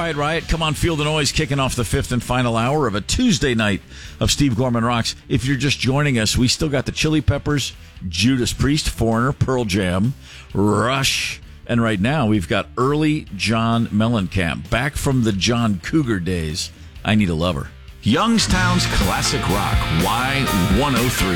Quiet Riot. Come on, feel the noise. Kicking off the fifth and final hour of a Tuesday night of Steve Gorman Rocks. If you're just joining us, we still got the Chili Peppers, Judas Priest, Foreigner, Pearl Jam, Rush, and right now we've got early John Mellencamp, back from the John Cougar days. I Need a Lover. Youngstown's Classic Rock, Y103.